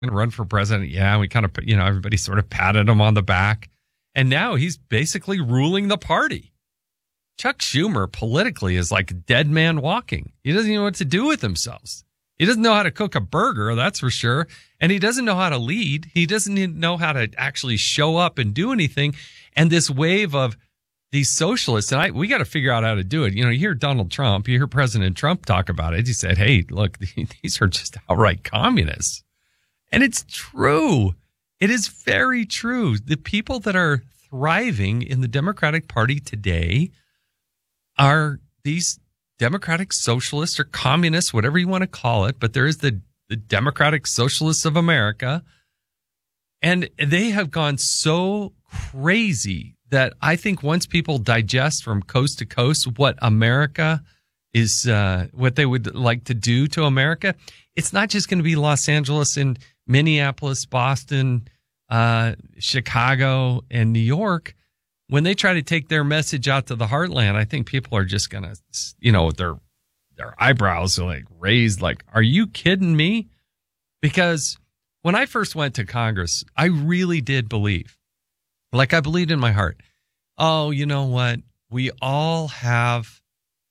going to run for president. Yeah, we kind of, everybody sort of patted him on the back. And now he's basically ruling the party. Chuck Schumer politically is like a dead man walking. He doesn't know what to do with himself. He doesn't know how to cook a burger, that's for sure. And he doesn't know how to lead. He doesn't even know how to actually show up and do anything. And this wave of these socialists, and we got to figure out how to do it. You hear Donald Trump, you hear President Trump talk about it. He said, hey, look, these are just outright communists. And it's true. It is very true. The people that are thriving in the Democratic Party today are these Democratic Socialists or communists, whatever you want to call it. But there is the Democratic Socialists of America. And they have gone so crazy that I think once people digest from coast to coast what America is, what they would like to do to America, it's not just going to be Los Angeles and Minneapolis, Boston, Chicago, and New York. When they try to take their message out to the heartland, I think people are just going to, their eyebrows are like raised, like, are you kidding me? Because when I first went to Congress, I really did believe, like I believed in my heart, oh, you know what? We all have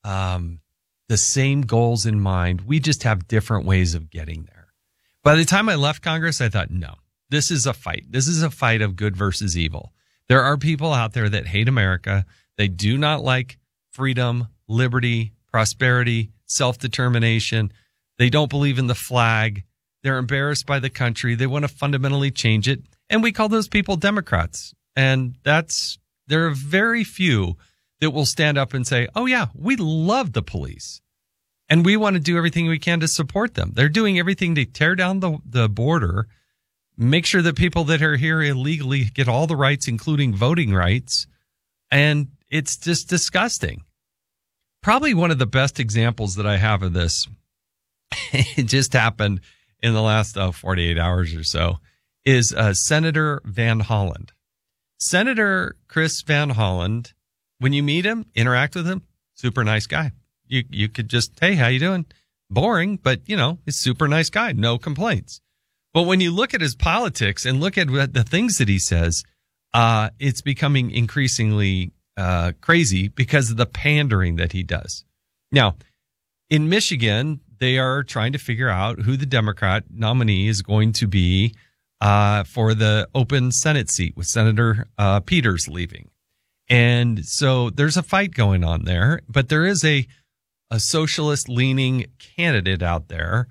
the same goals in mind. We just have different ways of getting there. By the time I left Congress, I thought, no, this is a fight. This is a fight of good versus evil. There are people out there that hate America. They do not like freedom, liberty, prosperity, self-determination. They don't believe in the flag. They're embarrassed by the country. They want to fundamentally change it. And we call those people Democrats. And there are very few that will stand up and say, oh, yeah, we love the police. And we want to do everything we can to support them. They're doing everything to tear down the border, make sure that people that are here illegally get all the rights, including voting rights. And it's just disgusting. Probably one of the best examples that I have of this, it just happened in the last 48 hours or so, is Senator Van Hollen. Senator Chris Van Hollen, when you meet him, interact with him, super nice guy. You could just, hey, how you doing? Boring, but, he's super nice guy. No complaints. But when you look at his politics and look at the things that he says, it's becoming increasingly crazy because of the pandering that he does. Now, in Michigan, they are trying to figure out who the Democrat nominee is going to be for the open Senate seat with Senator Peters leaving. And so there's a fight going on there, but there is a socialist-leaning candidate out there.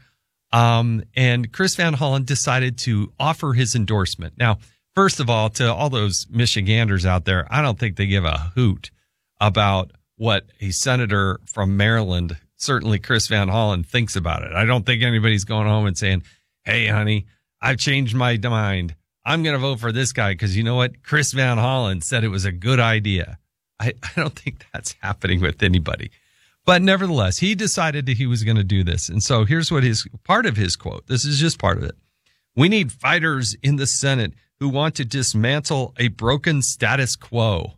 And Chris Van Hollen decided to offer his endorsement. Now, first of all, to all those Michiganders out there, I don't think they give a hoot about what a senator from Maryland, certainly Chris Van Hollen, thinks about it. I don't think anybody's going home and saying, hey, honey, I've changed my mind. I'm going to vote for this guy because you know what? Chris Van Hollen said it was a good idea. I don't think that's happening with anybody. But nevertheless, he decided that he was going to do this. And so here's what part of his quote. This is just part of it. We need fighters in the Senate who want to dismantle a broken status quo.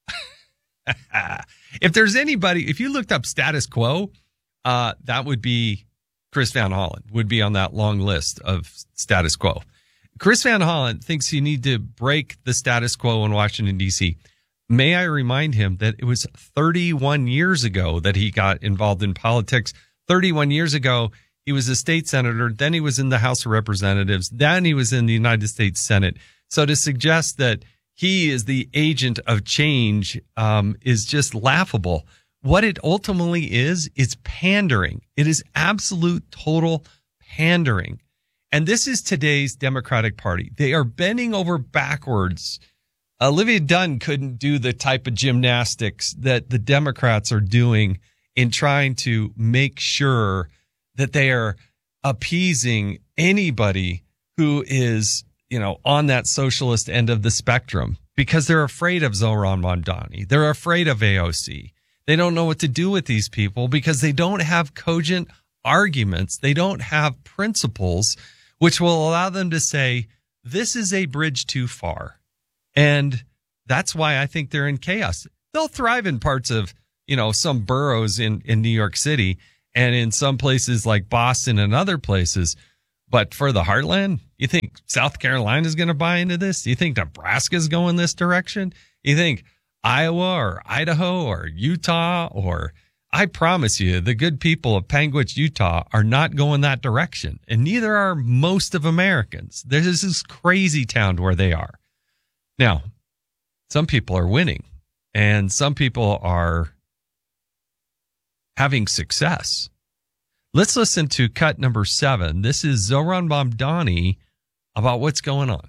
If there's anybody, if you looked up status quo, that would be Chris Van Hollen, would be on that long list of status quo. Chris Van Hollen thinks you need to break the status quo in Washington, D.C. May I remind him that it was 31 years ago that he got involved in politics. 31 years ago, he was a state senator. Then he was in the House of Representatives. Then he was in the United States Senate. So to suggest that he is the agent of change is just laughable. What it ultimately is pandering. It is absolute, total pandering. And this is today's Democratic Party. They are bending over backwards. Olivia Dunn couldn't do the type of gymnastics that the Democrats are doing in trying to make sure that they are appeasing anybody who is, on that socialist end of the spectrum, because they're afraid of Zohran Mamdani. They're afraid of AOC. They don't know what to do with these people because they don't have cogent arguments. They don't have principles which will allow them to say, this is a bridge too far. And that's why I think they're in chaos. They'll thrive in parts of, some boroughs in New York City and in some places like Boston and other places. But for the heartland, you think South Carolina is going to buy into this? Do you think Nebraska is going this direction? You think Iowa or Idaho or Utah or... I promise you, the good people of Panguitch, Utah are not going that direction. And neither are most of Americans. There's this crazy town where they are. Now, some people are winning and some people are having success. Let's listen to cut number 7. This is Zohran Mamdani about what's going on.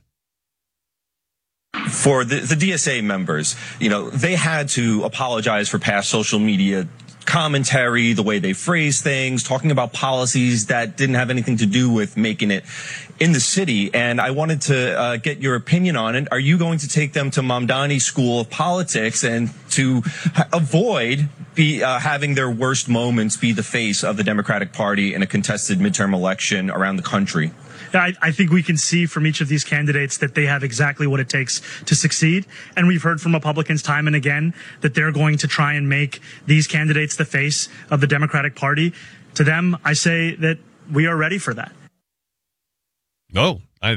For the DSA members, they had to apologize for past social media commentary, the way they phrase things, talking about policies that didn't have anything to do with making it in the city. And I wanted to get your opinion on it. Are you going to take them to Mamdani School of Politics and to avoid having their worst moments be the face of the Democratic Party in a contested midterm election around the country? I think we can see from each of these candidates that they have exactly what it takes to succeed. And we've heard from Republicans time and again that they're going to try and make these candidates the face of the Democratic Party. To them, I say that we are ready for that. Oh, I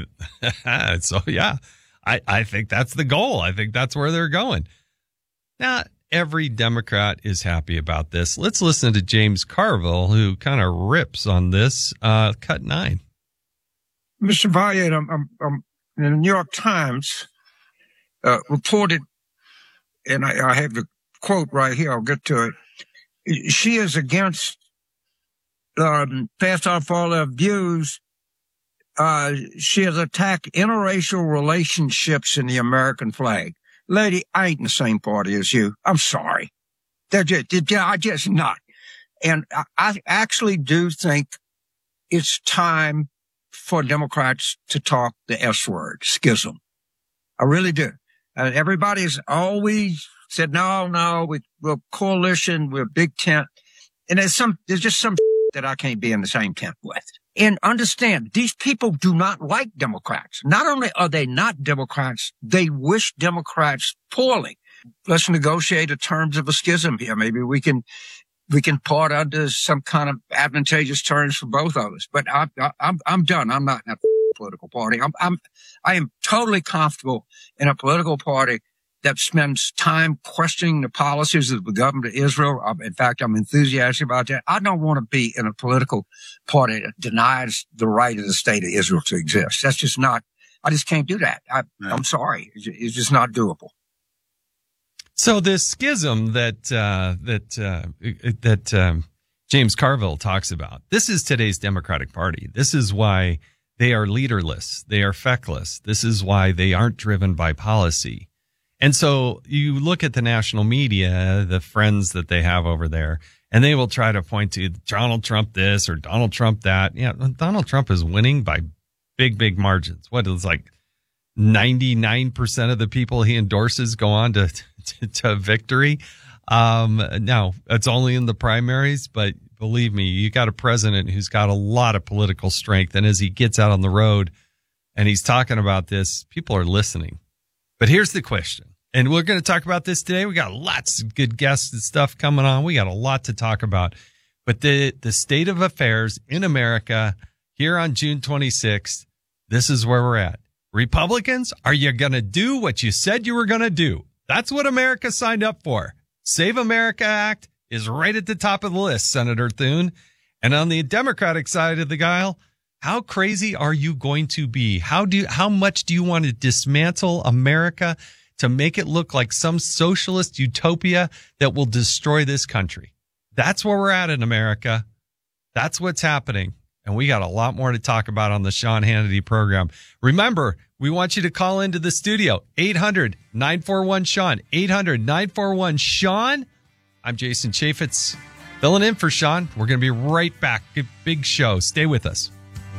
think that's the goal. I think that's where they're going. Not every Democrat is happy about this. Let's listen to James Carville, who kind of rips on this, cut 9. Mr. Valliere, the New York Times reported, and I have the quote right here, I'll get to it. She is against, passed off all her views. She has attacked interracial relationships in the American flag. Lady, I ain't in the same party as you. I'm sorry. I just not. And I actually do think it's time for Democrats to talk the S word, schism. I really do. Everybody's always said, no, we're coalition, we're big tent. And there's just some that I can't be in the same tent with. And understand, these people do not like Democrats. Not only are they not Democrats, they wish Democrats poorly. Let's negotiate the terms of a schism here. Maybe we can part under some kind of advantageous terms for both of us. But I'm done. I'm not in a political party. I am totally comfortable in a political party that spends time questioning the policies of the government of Israel. In fact, I'm enthusiastic about that. I don't want to be in a political party that denies the right of the state of Israel to exist. That's just not, I just can't do that. I'm sorry. It's just not doable. So this schism that James Carville talks about, this is today's Democratic Party. This is why they are leaderless. They are feckless. This is why they aren't driven by policy. And so you look at the national media, the friends that they have over there, and they will try to point to Donald Trump this or Donald Trump that. Yeah, Donald Trump is winning by big margins. What is like 99% of the people he endorses go on to victory. Now it's only in the primaries, but believe me, you got a president who's got a lot of political strength. And as he gets out on the road and he's talking about this, people are listening. But here's the question, and we're going to talk about this today. We got lots of good guests and stuff coming on. We got a lot to talk about, but the state of affairs in America here on June 26th, this is where we're at. Republicans, are you going to do what you said you were going to do? That's what America signed up for. Save America Act is right at the top of the list, Senator Thune. And on the Democratic side of the aisle, how crazy are you going to be? How much do you want to dismantle America to make it look like some socialist utopia that will destroy this country? That's where we're at in America. That's what's happening. And we got a lot more to talk about on the Sean Hannity program. Remember, we want you to call into the studio, 800-941-SEAN, 800-941-SEAN. I'm Jason Chaffetz, filling in for Sean. We're going to be right back. Big show. Stay with us.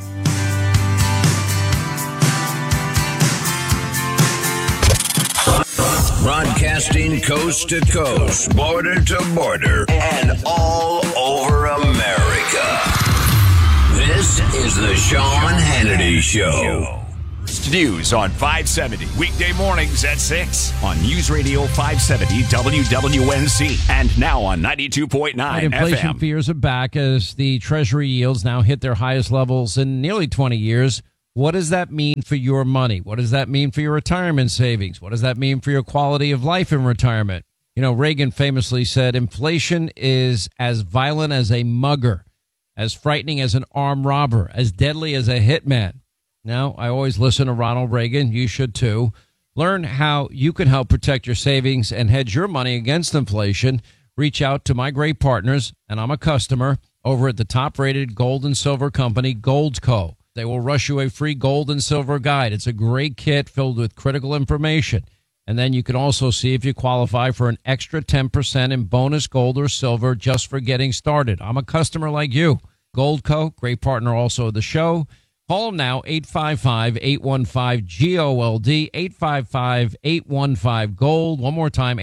Broadcasting coast to coast, border to border, and all over America. This is the Sean Hannity Show. First News on 570. Weekday mornings at 6 on News Radio 570 WWNC. And now on 92.9 Inflation FM. fears are back as the Treasury yields now hit their highest levels in nearly 20 years. What does that mean for your money? What does that mean for your retirement savings? What does that mean for your quality of life in retirement? You know, Reagan famously said, inflation is as violent as a mugger, as frightening as an armed robber, as deadly as a hitman. Now, I always listen to Ronald Reagan. You should too. Learn how you can help protect your savings and hedge your money against inflation. Reach out to my great partners, and I'm a customer, over at the top-rated gold and silver company, Goldco. They will rush you a free gold and silver guide. It's a great kit filled with critical information. And then you can also see if you qualify for an extra 10% in bonus gold or silver just for getting started. I'm a customer like you. Goldco, great partner also of the show. Call them now, 855-815-GOLD, 855-815-GOLD. One more time,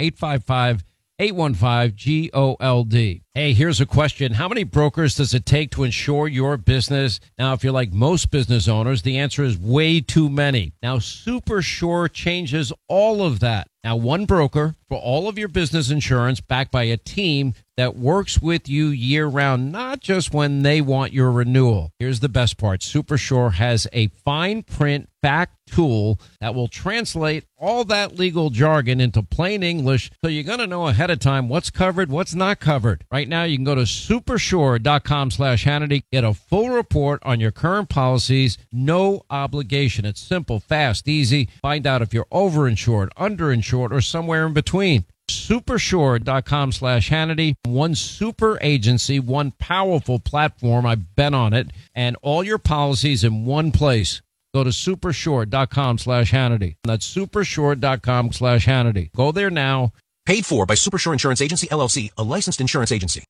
855-815-GOLD. Hey, here's a question. How many brokers does it take to insure your business? Now, if you're like most business owners, the answer is way too many. Now, SuperSure changes all of that. Now, one broker for all of your business insurance backed by a team that works with you year-round, not just when they want your renewal. Here's the best part. SuperSure has a fine print fact tool that will translate all that legal jargon into plain English, so you're going to know ahead of time what's covered, what's not covered. Right now, you can go to supersure.com/Hannity, get a full report on your current policies, no obligation. It's simple, fast, easy. Find out if you're overinsured, underinsured, or somewhere in between. Supersure.com/Hannity. One super agency, one powerful platform. I've been on it, and all your policies in one place. Go to supersure.com/Hannity. That's supersure.com/Hannity. Go there now. Paid for by Supersure Insurance Agency, LLC, a licensed insurance agency.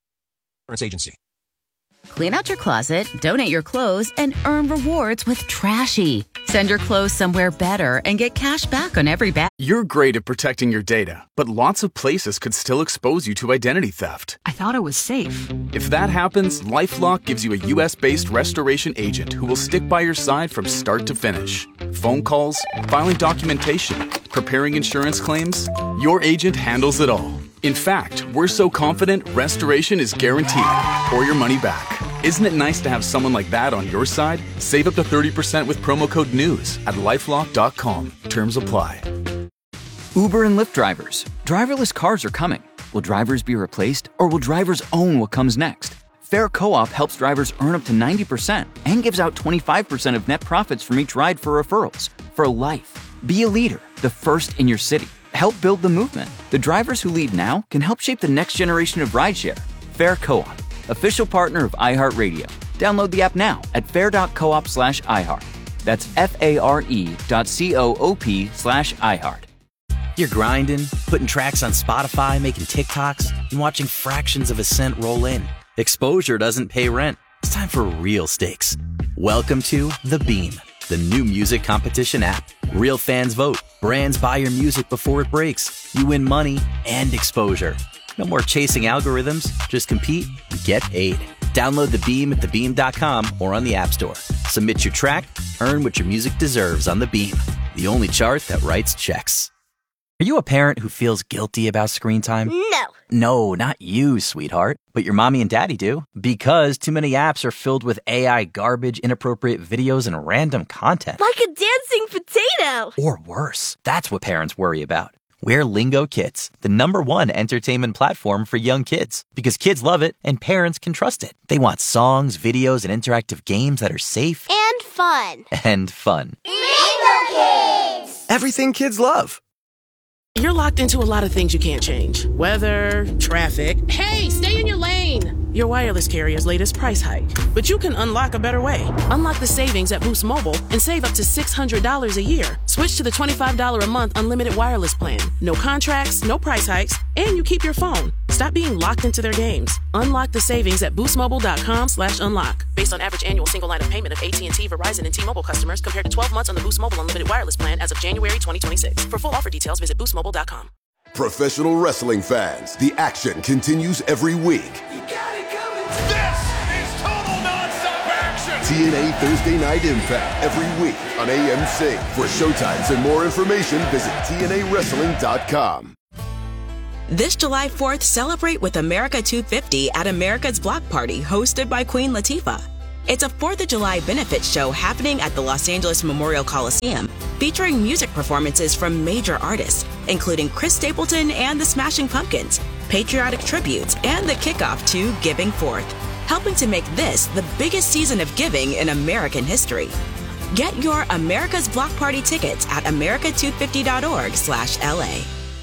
Clean out your closet, donate your clothes, and earn rewards with Trashy. Send your clothes somewhere better and get cash back on every bag. You're great at protecting your data, but lots of places could still expose you to identity theft. I thought it was safe. If that happens, LifeLock gives you a U.S.-based restoration agent who will stick by your side from start to finish. Phone calls, filing documentation, preparing insurance claims, your agent handles it all. In fact, we're so confident restoration is guaranteed or your money back. Isn't it nice to have someone like that on your side? Save up to 30% with promo code NEWS at LifeLock.com. Terms apply. Uber and Lyft drivers. Driverless cars are coming. Will drivers be replaced, or will drivers own what comes next? Fair Co-op helps drivers earn up to 90% and gives out 25% of net profits from each ride for referrals. For life. Be a leader, the first in your city. Help build the movement. The drivers who lead now can help shape the next generation of rideshare. Fair Co-op, official partner of iHeartRadio. Download the app now at fair.coop/iHeart. That's FARE.coop/iHeart. You're grinding, putting tracks on Spotify, making TikToks, and watching fractions of a cent roll in. Exposure doesn't pay rent. It's time for real stakes. Welcome to The Beam, the new music competition app. Real fans vote. Brands buy your music before it breaks. You win money and exposure. No more chasing algorithms. Just compete and get paid. Download The Beam at thebeam.com or on the App Store. Submit your track. Earn what your music deserves on The Beam, the only chart that writes checks. Are you a parent who feels guilty about screen time? No. No, not you, sweetheart. But your mommy and daddy do. Because too many apps are filled with AI garbage, inappropriate videos, and random content. Like a dancing potato. Or worse. That's what parents worry about. We're Lingo Kids, the #1 entertainment platform for young kids. Because kids love it and parents can trust it. They want songs, videos, and interactive games that are safe. And fun. And fun. Lingo Kids! Everything kids love. You're locked into a lot of things you can't change. Weather, traffic. Hey, stay in your lane. Your wireless carrier's latest price hike. But you can unlock a better way. Unlock the savings at Boost Mobile and save up to $600 a year. Switch to the $25 a month unlimited wireless plan. No contracts, no price hikes, and you keep your phone. Stop being locked into their games. Unlock the savings at boostmobile.com/unlock. Based on average annual single line of payment of AT&T, Verizon, and T-Mobile customers compared to 12 months on the Boost Mobile unlimited wireless plan as of January 2026. For full offer details, visit boostmobile.com. Professional wrestling fans, the action continues every week. This is total nonstop action. TNA Thursday Night Impact every week on AMC. For showtimes and more information, visit TNAWrestling.com. This July 4th, celebrate with America 250 at America's Block Party, hosted by Queen Latifah. It's a 4th of July benefit show happening at the Los Angeles Memorial Coliseum, featuring music performances from major artists, including Chris Stapleton and the Smashing Pumpkins, patriotic tributes, and the kickoff to Giving Forth, helping to make this the biggest season of giving in American history. Get your America's Block Party tickets at america250.org/LA.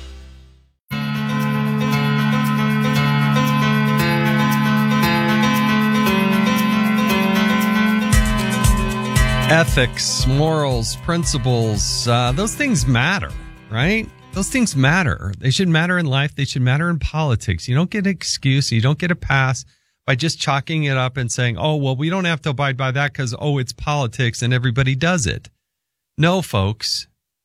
Ethics, morals, principles, those things matter, right? Those things matter. They should matter in life. They should matter in politics. You don't get an excuse. You don't get a pass by just chalking it up and saying, oh, well, we don't have to abide by that because, oh, it's politics and everybody does it. No, folks,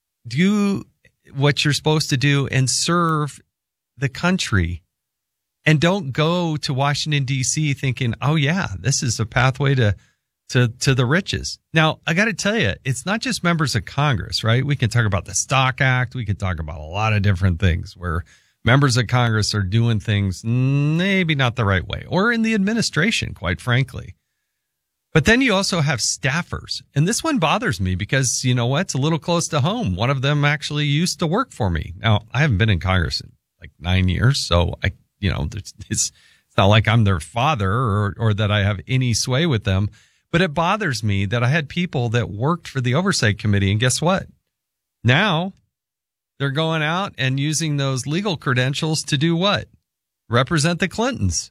do what you're supposed to do and serve the country. And don't go to Washington, D.C. thinking, oh, yeah, this is a pathway to the riches. Now, I got to tell you, it's not just members of Congress, right? We can talk about the Stock Act. We can talk about a lot of different things where members of Congress are doing things maybe not the right way, or in the administration, quite frankly. But then you also have staffers. And this one bothers me because, you know what? It's a little close to home. One of them actually used to work for me. Now, I haven't been in Congress in like 9 years, so it's not like I'm their father or that I have any sway with them. But it bothers me that I had people that worked for the Oversight Committee, and guess what? Now they're going out and using those legal credentials to do what? Represent the Clintons.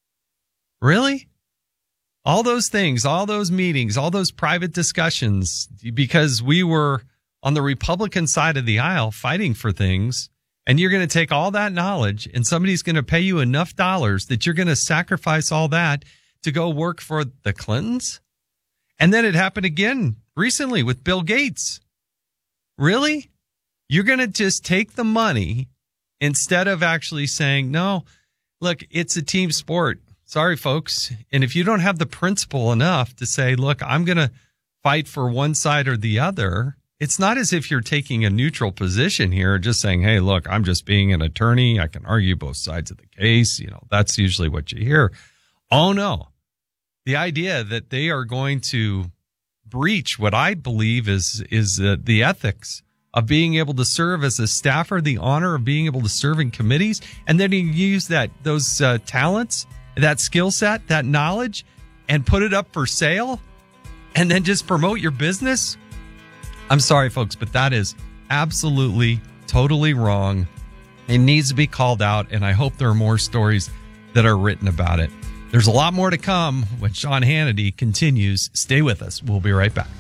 Really? All those things, all those meetings, all those private discussions, because we were on the Republican side of the aisle fighting for things, and you're going to take all that knowledge and somebody's going to pay you enough dollars that you're going to sacrifice all that to go work for the Clintons? And then it happened again recently with Bill Gates. Really? You're going to just take the money instead of actually saying, no, look, it's a team sport. Sorry, folks. And if you don't have the principle enough to say, look, I'm going to fight for one side or the other, it's not as if you're taking a neutral position here, just saying, hey, look, I'm just being an attorney. I can argue both sides of the case. You know, that's usually what you hear. Oh, no. The idea that they are going to breach what I believe is the ethics of being able to serve as a staffer, the honor of being able to serve in committees, and then you use those talents, that skill set, that knowledge, and put it up for sale, and then just promote your business. I'm sorry, folks, but that is absolutely, totally wrong. It needs to be called out, and I hope there are more stories that are written about it. There's a lot more to come when Sean Hannity continues. Stay with us. We'll be right back.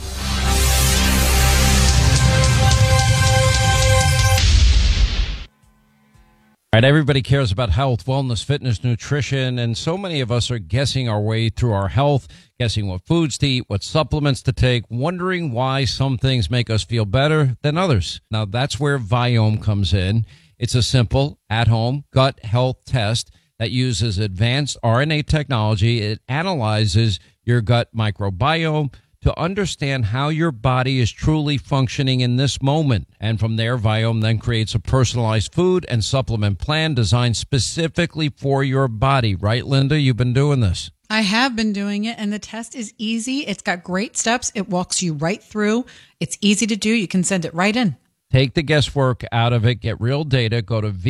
All right, everybody cares about health, wellness, fitness, nutrition, and so many of us are guessing our way through our health, guessing what foods to eat, what supplements to take, wondering why some things make us feel better than others. Now, that's where Viome comes in. It's a simple, at-home gut health test that uses advanced RNA technology. It analyzes your gut microbiome to understand how your body is truly functioning in this moment. And from there, Viome then creates a personalized food and supplement plan designed specifically for your body. Right, Linda? You've been doing this. I have been doing it, and the test is easy. It's got great steps. It walks you right through. It's easy to do. You can send it right in. Take the guesswork out of it. Get real data. Go to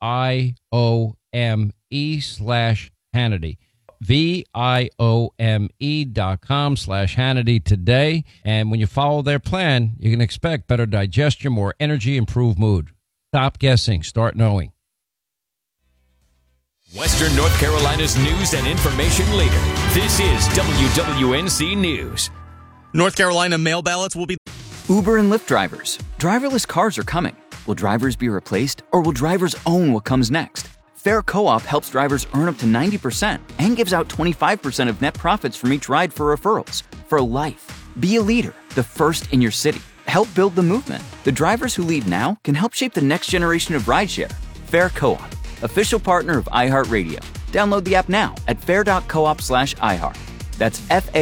VIOME/Hannity. VIOME.com/Hannity today. And when you follow their plan, you can expect better digestion, more energy, improved mood. Stop guessing. Start knowing. Western North Carolina's news and information leader. This is WWNC News. North Carolina mail ballots will be... Uber and Lyft drivers. Driverless cars are coming. Will drivers be replaced, or will drivers own what comes next? Fair Co-op helps drivers earn up to 90% and gives out 25% of net profits from each ride for referrals. For life. Be a leader, the first in your city. Help build the movement. The drivers who lead now can help shape the next generation of rideshare. Fair Co-op, official partner of iHeartRadio. Download the app now at fair.coop/iHeart. That's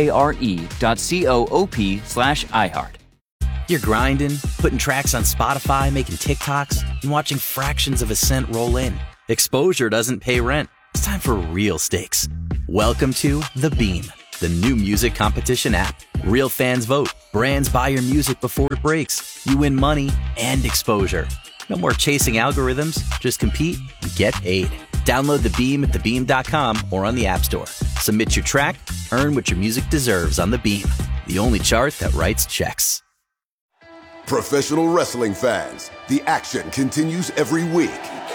FARE.coop/iHeart. You're grinding, putting tracks on Spotify, making TikToks, and watching fractions of a cent roll in. Exposure doesn't pay rent. It's time for real stakes. Welcome to The Beam, the new music competition app. Real fans vote. Brands buy your music before it breaks. You win money and exposure. No more chasing algorithms. Just compete and get paid. Download The Beam at thebeam.com or on the App Store. Submit your track, earn what your music deserves on The Beam, the only chart that writes checks. Professional wrestling fans, the action continues every week.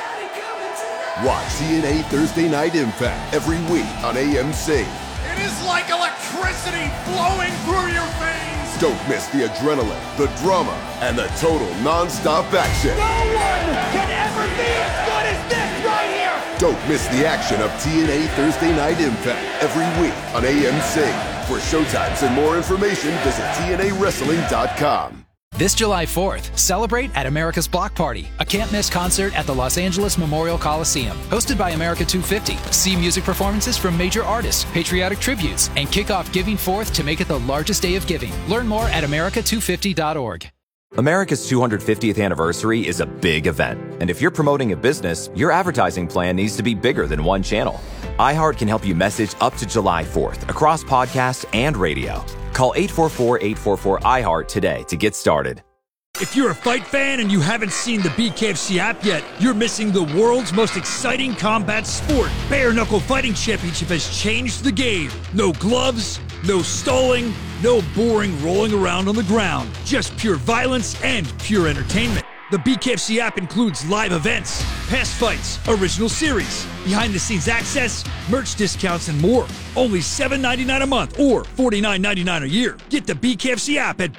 Watch TNA Thursday Night Impact every week on AMC. It is like electricity flowing through your veins. Don't miss the adrenaline, the drama, and the total non-stop action. No one can ever be as good as this right here. Don't miss the action of TNA Thursday Night Impact every week on AMC. For showtimes and more information, visit TNAWrestling.com. This July 4th, celebrate at America's Block Party, a can't-miss concert at the Los Angeles Memorial Coliseum. Hosted by America 250, see music performances from major artists, patriotic tributes, and kick off Giving Forth to make it the largest day of giving. Learn more at america250.org. America's 250th anniversary is a big event, and if you're promoting a business, your advertising plan needs to be bigger than one channel. iHeart can help you message up to July 4th across podcasts and radio. Call 844-844-iHeart today to get started. If you're a fight fan and you haven't seen the BKFC app yet, you're missing the world's most exciting combat sport. Bare Knuckle Fighting Championship has changed the game. No gloves, no stalling, no boring rolling around on the ground. Just pure violence and pure entertainment. The BKFC app includes live events, past fights, original series, behind-the-scenes access, merch discounts, and more. Only $7.99 a month or $49.99 a year. Get the BKFC app at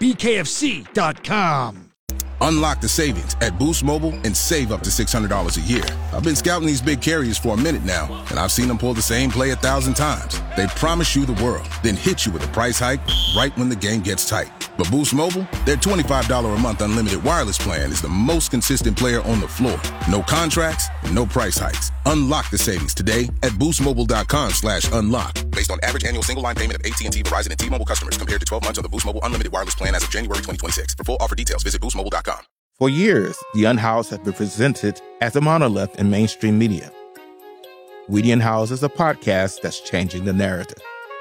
bkfc.com. Unlock the savings at Boost Mobile and save up to $600 a year. I've been scouting these big carriers for a minute now, and I've seen them pull the same play 1,000 times. They promise you the world, then hit you with a price hike right when the game gets tight. But Boost Mobile, their $25 a month unlimited wireless plan is the most consistent player on the floor. No contracts, no price hikes. Unlock the savings today at boostmobile.com/unlock. Based on average annual single line payment of AT&T, Verizon, and T-Mobile customers compared to 12 months on the Boost Mobile unlimited wireless plan as of January 2026. For full offer details, visit boostmobile.com. For years, The Unhoused has been presented as a monolith in mainstream media. We The Unhoused is a podcast that's changing the narrative.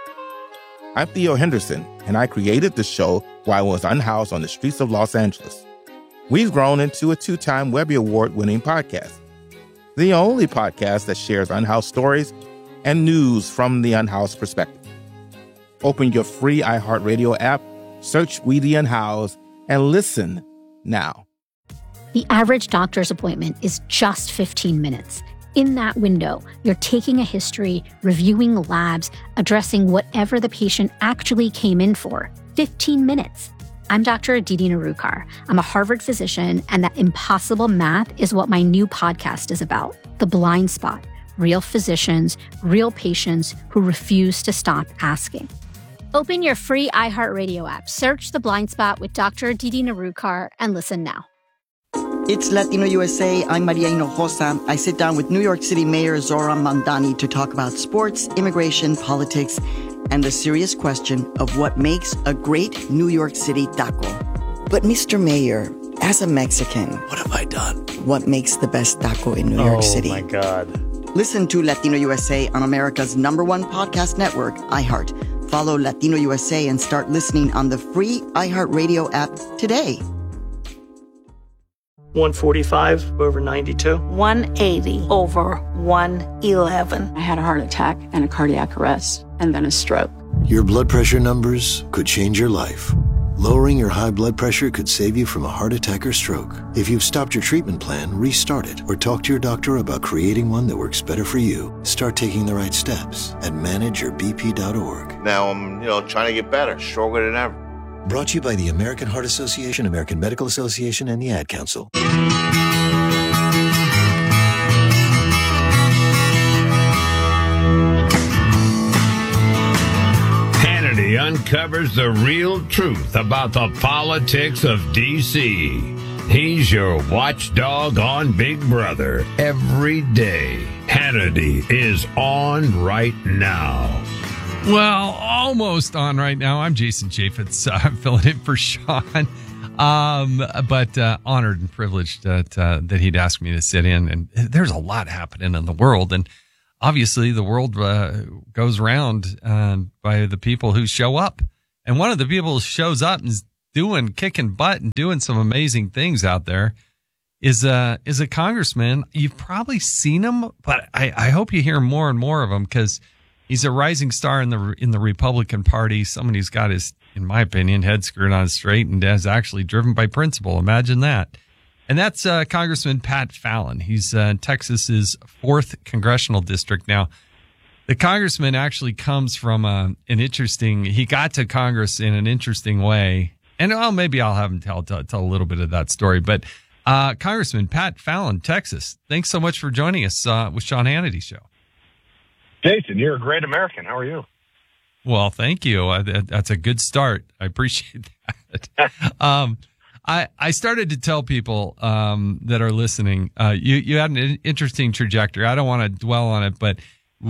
I'm Theo Henderson, and I created the show while I was unhoused on the streets of Los Angeles. We've grown into a 2-time Webby Award-winning podcast, the only podcast that shares unhoused stories and news from the unhoused perspective. Open your free iHeartRadio app, search We The Unhoused, and listen now. The average doctor's appointment is just 15 minutes. In that window, you're taking a history, reviewing labs, addressing whatever the patient actually came in for. 15 minutes. I'm Dr. Aditi Narukar. I'm a Harvard physician, and that impossible math is what my new podcast is about. The Blind Spot. Real physicians, real patients who refuse to stop asking. Open your free iHeartRadio app, search The Blind Spot with Dr. Aditi Narukar, and listen now. It's Latino USA. I'm Maria Hinojosa. I sit down with New York City Mayor Zohran Mamdani to talk about sports, immigration, politics, and the serious question of what makes a great New York City taco. But Mr. Mayor, as a Mexican, what have I done? What makes the best taco in New York City? Oh, my God. Listen to Latino USA on America's #1 podcast network, iHeart. Follow Latino USA and start listening on the free iHeartRadio app today. 145 over 92. 180 over 111. I had a heart attack and a cardiac arrest and then a stroke. Your blood pressure numbers could change your life. Lowering your high blood pressure could save you from a heart attack or stroke. If you've stopped your treatment plan, restart it or talk to your doctor about creating one that works better for you. Start taking the right steps at manageyourbp.org. Now I'm, trying to get better, stronger than ever. Brought to you by the American Heart Association, American Medical Association, and the Ad Council. Hannity uncovers the real truth about the politics of D.C. He's your watchdog on Big Brother every day. Hannity is on right now. Well, almost on right now. I'm Jason Chaffetz. I'm filling in for Sean. But honored and privileged that he'd asked me to sit in. And there's a lot happening in the world. And obviously the world goes round by the people who show up. And one of the people who shows up and is kicking butt and doing some amazing things out there is a congressman. You've probably seen him, but I hope you hear more and more of him, because he's a rising star in the Republican Party. Someone who's got his, in my opinion, head screwed on straight and is actually driven by principle. Imagine that. And that's Congressman Pat Fallon. He's Texas's 4th congressional district. Now, the congressman actually comes from he got to Congress in an interesting way. And maybe I'll have him tell a little bit of that story. But Congressman Pat Fallon, Texas, thanks so much for joining us with Sean Hannity's show. Jason, you're a great American. How are you? Well, thank you. That's a good start. I appreciate that. I started to tell people that are listening, you had an interesting trajectory. I don't want to dwell on it, but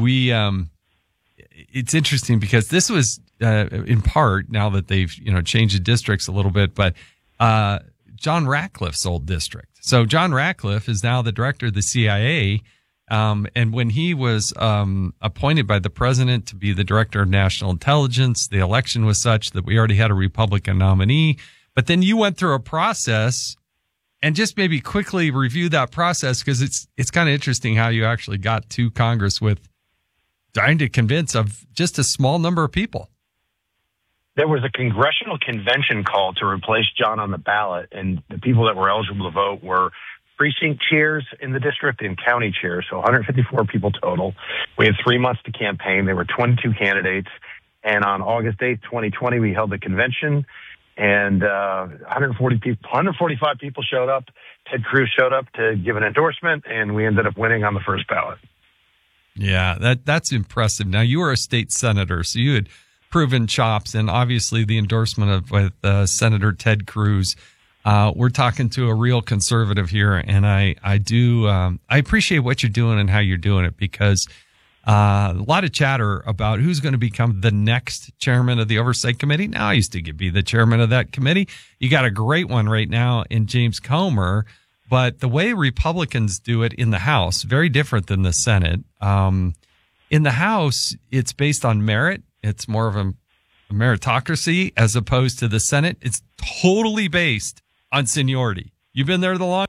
it's interesting because this was in part, now that they've changed the districts a little bit, but John Ratcliffe's old district. So John Ratcliffe is now the director of the CIA. And when he was appointed by the president to be the director of national intelligence, the election was such that we already had a Republican nominee. But then you went through a process, and just maybe quickly review that process, because it's kind of interesting how you actually got to Congress with trying to convince of just a small number of people. There was a congressional convention called to replace John on the ballot, and the people that were eligible to vote were precinct chairs in the district and county chairs, so 154 people total. We had 3 months to campaign. There were 22 candidates, and on August 8th, 2020, we held the convention, and 145 people showed up. Ted Cruz showed up to give an endorsement, and we ended up winning on the first ballot. Yeah, that's impressive. Now, you were a state senator, so you had proven chops, and obviously the endorsement with Senator Ted Cruz. We're talking to a real conservative here, and I appreciate what you're doing and how you're doing it, because a lot of chatter about who's going to become the next chairman of the Oversight Committee. Now, I used to be the chairman of that committee. You got a great one right now in James Comer, but the way Republicans do it in the House, very different than the Senate. In the House, it's based on merit. It's more of a meritocracy, as opposed to the Senate. It's totally based on seniority. You've been there the longest.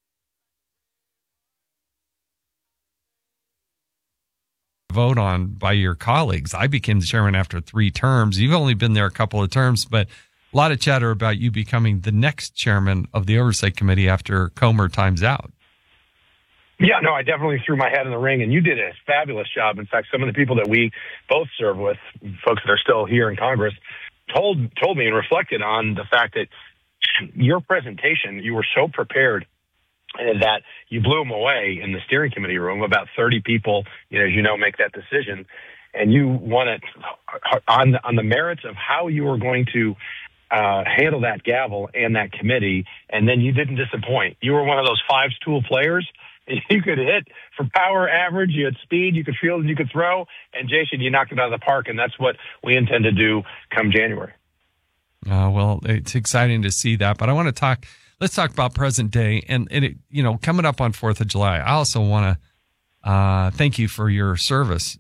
Vote on by your colleagues. I became the chairman after 3 terms. You've only been there a couple of terms, but a lot of chatter about you becoming the next chairman of the Oversight Committee after Comer times out. Yeah, no, I definitely threw my hat in the ring, and you did a fabulous job. In fact, some of the people that we both serve with, folks that are still here in Congress, told me and reflected on the fact that your presentation, you were so prepared that you blew them away in the steering committee room. About 30 people, as you know, make that decision. And you won it on the merits of how you were going to handle that gavel and that committee. And then you didn't disappoint. You were one of those 5-tool players. You could hit for power average. You had speed. You could field and you could throw. And Jason, you knocked it out of the park. And that's what we intend to do come January. Well, it's exciting to see that, but I want to let's talk about present day and it, coming up on 4th of July. I also want to thank you for your service.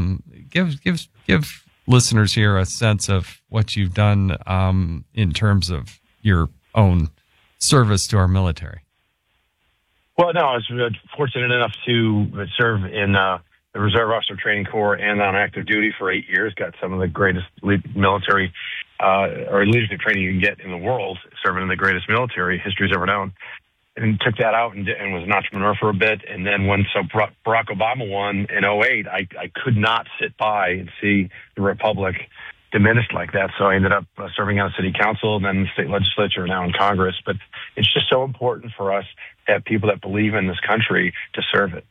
Give listeners here a sense of what you've done in terms of your own service to our military. Well, no, I was fortunate enough to serve in the Reserve Officer Training Corps and on active duty for 8 years. Got some of the greatest military or leadership training you can get in the world, serving in the greatest military history's ever known. And took that out and was an entrepreneur for a bit. And then when Barack Obama won in 2008, I could not sit by and see the Republic diminished like that. So I ended up serving on city council and then the state legislature, now in Congress. But it's just so important for us to have people that believe in this country to serve it.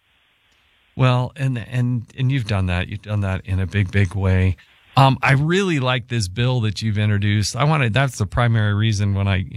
Well, and you've done that. You've done that in a big way. I really like this bill that you've introduced. That's the primary reason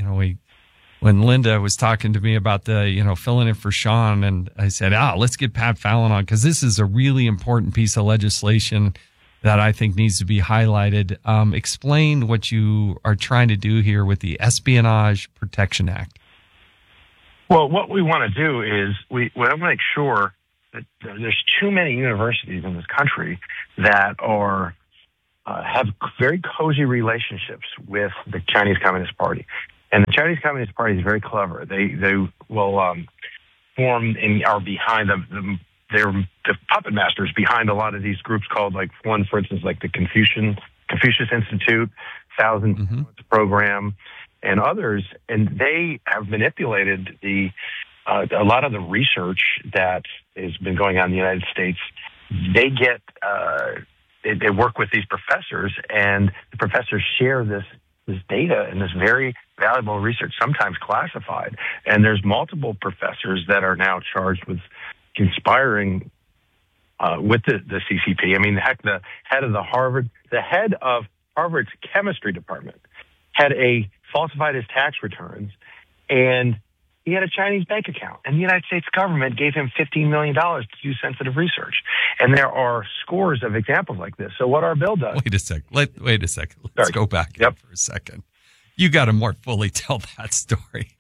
when Linda was talking to me about the, filling in for Sean, and I said, let's get Pat Fallon on, because this is a really important piece of legislation that I think needs to be highlighted. Explain what you are trying to do here with the Espionage Protection Act. Well, what we want to do is we want to make sure that there's too many universities in this country that are have very cozy relationships with the Chinese Communist Party. And the Chinese Communist Party is very clever. They will form and are behind they're the puppet masters behind a lot of these groups called, like, one, for instance, like the Confucius Institute, Thousand Program, and others. And they have manipulated a lot of the research that has been going on in the United States. They get they work with these professors, and the professors share this data and this very valuable research, sometimes classified. And there's multiple professors that are now charged with conspiring with the CCP. I mean, heck, the head of Harvard's chemistry department had falsified his tax returns, and he had a Chinese bank account, and the United States government gave him $15 million to do sensitive research. And there are scores of examples like this. So what our bill does... Wait a second. Let's go back for a second. You got to more fully tell that story.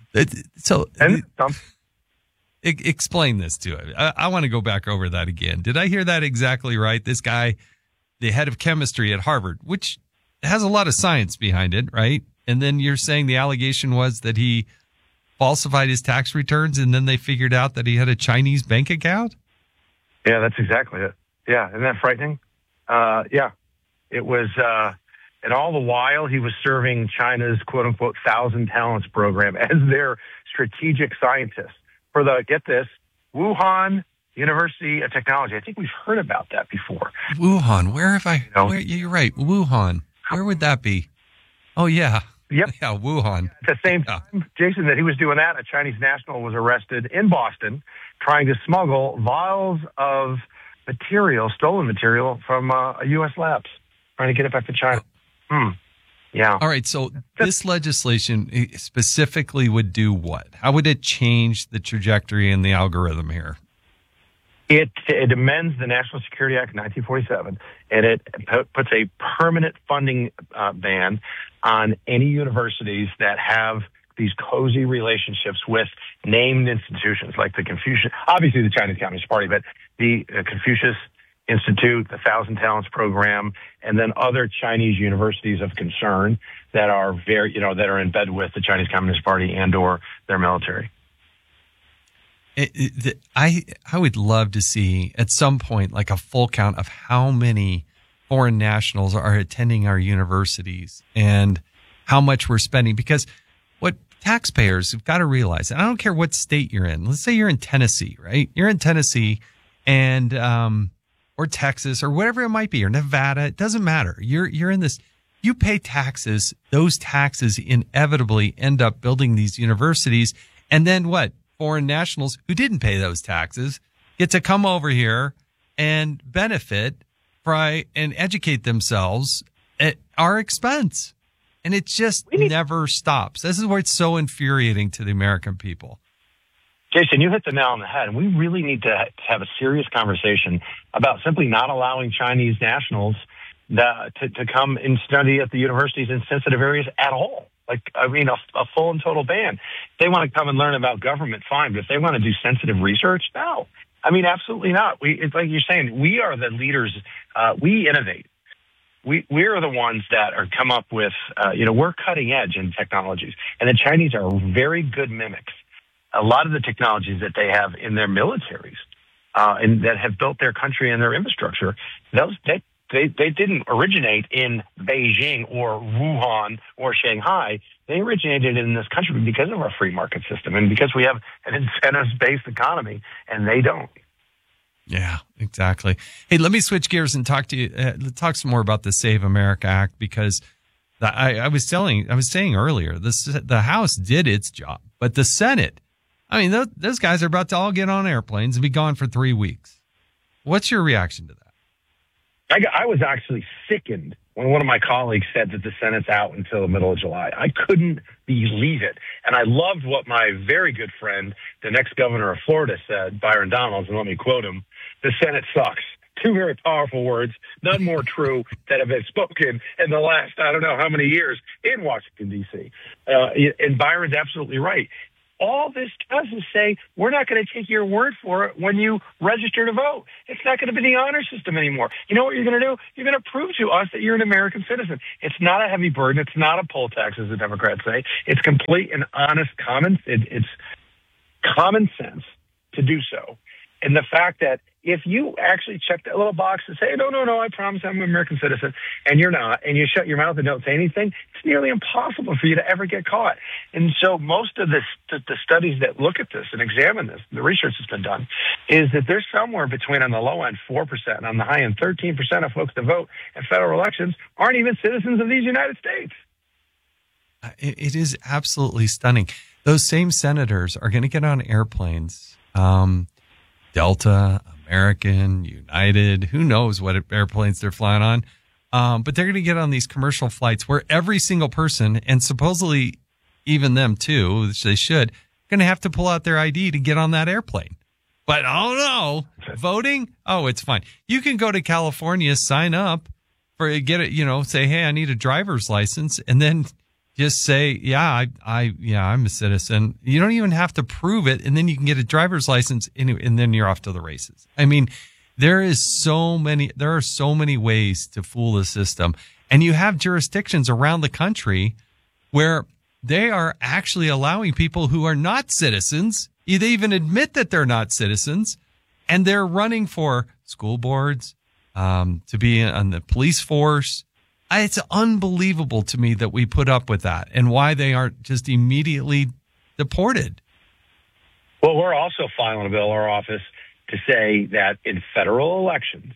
Explain this to it. I want to go back over that again. Did I hear that exactly right? This guy, the head of chemistry at Harvard, which has a lot of science behind it, right? And then you're saying the allegation was that he falsified his tax returns, and then they figured out that he had a Chinese bank account? Yeah, that's exactly it. Yeah, isn't that frightening? Yeah. It was, and all the while he was serving China's quote-unquote Thousand Talents program as their strategic scientist for get this, Wuhan University of Technology. I think we've heard about that before. Wuhan, you're right, Wuhan. Where would that be? Oh, yeah. Yep. Yeah, Wuhan. At the same time, Jason, that he was doing that, a Chinese national was arrested in Boston trying to smuggle vials of stolen material from U.S. labs, trying to get it back to China. Yeah. All right, so this legislation specifically would do what? How would it change the trajectory and the algorithm here? It amends the National Security Act of 1947, and it puts a permanent funding ban on any universities that have these cozy relationships with named institutions like the Confucius, obviously the Chinese Communist Party, but the Confucius Institute, the Thousand Talents program, and then other Chinese universities of concern that are that are in bed with the Chinese Communist Party and or their military. I would love to see at some point like a full count of how many foreign nationals are attending our universities and how much we're spending, because what taxpayers have got to realize, and I don't care what state you're in. Let's say you're in Tennessee, right? You're in Tennessee and or Texas or whatever it might be, or Nevada. It doesn't matter. You're in this. You pay taxes. Those taxes inevitably end up building these universities, and then what? Foreign nationals who didn't pay those taxes get to come over here and benefit and educate themselves at our expense. And it just never stops. This is where it's so infuriating to the American people. Jason, you hit the nail on the head. And we really need to have a serious conversation about simply not allowing Chinese nationals to come and study at the universities in sensitive areas at all. A full and total ban. If they want to come and learn about government, fine. But if they want to do sensitive research, no. Absolutely not. It's like you're saying, we are the leaders. We innovate. We are the ones that are come up with, we're cutting edge in technologies. And the Chinese are very good mimics. A lot of the technologies that they have in their militaries and that have built their country and their infrastructure, they didn't originate in Beijing or Wuhan or Shanghai. They originated in this country because of our free market system and because we have an incentives-based economy, and they don't. Yeah, exactly. Hey, let me switch gears and talk some more about the Save America Act, because I was saying earlier, the House did its job, but the Senate, those guys are about to all get on airplanes and be gone for 3 weeks. What's your reaction to that? I was actually sickened when one of my colleagues said that the Senate's out until the middle of July. I couldn't believe it. And I loved what my very good friend, the next governor of Florida, said, Byron Donalds, and let me quote him, "The Senate sucks." Two very powerful words, none more true that have been spoken in the last, I don't know how many years in Washington, D.C. And Byron's absolutely right. All this does is say, we're not going to take your word for it when you register to vote. It's not going to be the honor system anymore. You know what you're going to do? You're going to prove to us that you're an American citizen. It's not a heavy burden. It's not a poll tax, as the Democrats say. It's complete and honest it's common sense to do so. And the fact that if you actually check that little box and say, no, I promise I'm an American citizen, and you're not, and you shut your mouth and don't say anything, it's nearly impossible for you to ever get caught. And so most of the studies that look at this and examine this, the research that's been done, is that there's somewhere between, on the low end, 4%, and on the high end, 13% of folks that vote in federal elections aren't even citizens of these United States. It is absolutely stunning. Those same senators are going to get on airplanes, Delta, American, United, who knows what airplanes they're flying on. But they're going to get on these commercial flights where every single person, and supposedly even them too, which they should, going to have to pull out their ID to get on that airplane. But oh no, voting? Oh, it's fine. You can go to California, sign up for say, hey, I need a driver's license, and then just say, I'm a citizen. You don't even have to prove it, and then you can get a driver's license, and then you're off to the races. I mean, there are so many ways to fool the system, and you have jurisdictions around the country where they are actually allowing people who are not citizens. They even admit that they're not citizens, and they're running for school boards, to be on the police force. It's unbelievable to me that we put up with that, and why they aren't just immediately deported. Well, we're also filing a bill in our office to say that in federal elections,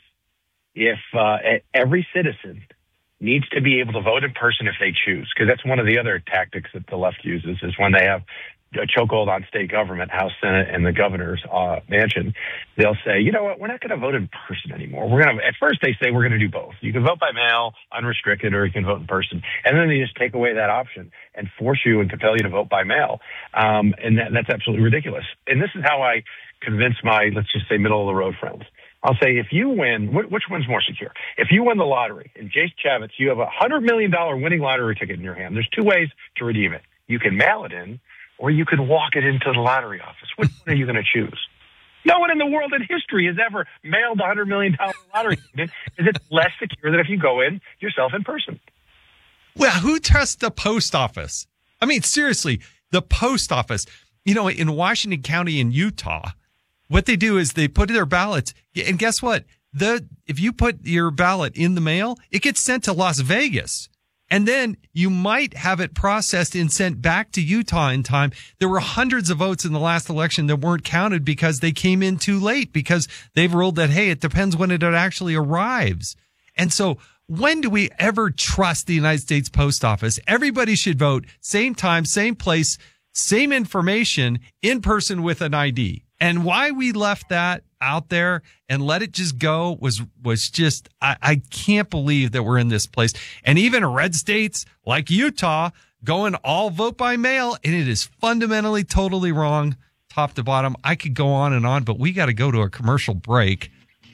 if every citizen needs to be able to vote in person if they choose, because that's one of the other tactics that the left uses, is when they have a chokehold on state government, House, Senate, and the governor's mansion, they'll say, you know what, we're not going to vote in person anymore. At first they say we're going to do both. You can vote by mail, unrestricted, or you can vote in person. And then they just take away that option and force you and compel you to vote by mail. And that's absolutely ridiculous. And this is how I convince my, let's just say, middle of the road friends. I'll say, if you win, which one's more secure? If you win the lottery, in Jace Chavez, you have a $100 million winning lottery ticket in your hand. There's two ways to redeem it. You can mail it in, or you could walk it into the lottery office. Which one are you going to choose? No one in the world in history has ever mailed a $100 million lottery ticket. Is it less secure than if you go in yourself in person? Well, who trusts the post office? I mean, seriously, the post office. In Washington County in Utah, what they do is they put their ballots, and guess what? If you put your ballot in the mail, it gets sent to Las Vegas. And then you might have it processed and sent back to Utah in time. There were hundreds of votes in the last election that weren't counted because they came in too late, because they've ruled that, hey, it depends when it actually arrives. And so when do we ever trust the United States Post Office? Everybody should vote, same time, same place, same information, in person with an ID. And why we left that out there and let it just go was just, I can't believe that we're in this place. And even red states like Utah going all vote by mail, and it is fundamentally totally wrong, top to bottom. I could go on, but we got to go to a commercial break.